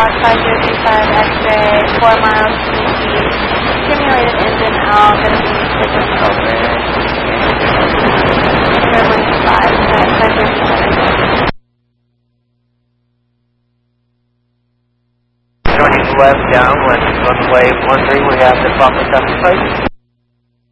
Fox 5035 X-ray, 4 miles to the east. Stimulated engine out, going to be switching over. Airline 5, 537. Joining left downwind, runway 13, we have the Fox 7 place.